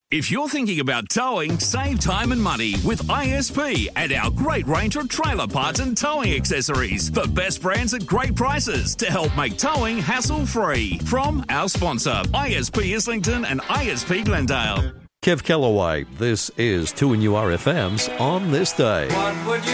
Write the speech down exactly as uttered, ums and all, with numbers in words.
If you're thinking about towing, save time and money with I S P and our great range of trailer parts and towing accessories. The best brands at great prices to help make towing hassle-free. From our sponsor, I S P Islington and I S P Glendale. Kev Kellaway, this is two N U R F M's On This Day. What would you